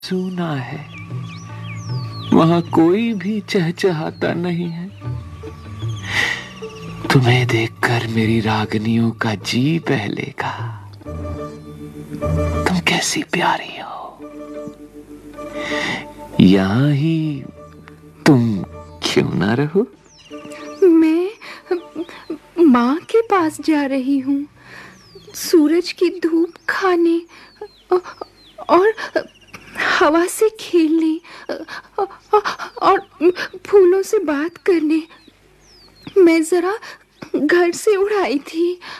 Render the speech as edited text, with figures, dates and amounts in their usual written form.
सूना है, वहां कोई भी चहचहाता नहीं है। तुम्हें देखकर मेरी रागनियों का जी बहलेगा। तुम कैसी प्यारी हो, यहां ही तुम क्यों ना रहो? मैं माँ के पास जा रही हूँ, सूरज की धूप खाने और हवा से खेलने और फूलों से बात करने। मैं जरा घर से उड़ आई थी।